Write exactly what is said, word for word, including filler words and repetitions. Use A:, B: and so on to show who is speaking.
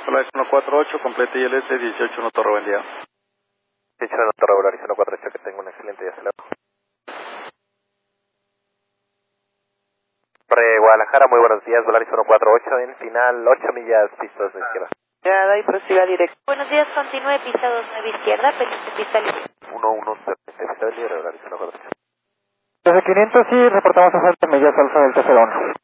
A: Volaris uno cuatro ocho, complete I L S dieciocho uno Torre, buen día.
B: dieciocho uno Torre, Volaris uno cuatro ocho, que tengo un excelente día, hasta luego. Torre Guadalajara, muy buenos días, Volaris uno cuatro ocho, en final ocho millas, pista dos izquierda.
C: Y prosiga directo. Buenos días, continúe pista dos nueve izquierda, pendiente pista libre.
B: uno uno cero, pista libre, Volaris uno cuatro ocho.
D: Desde quinientos y reportamos a Santa Millas Alfa del T cero uno.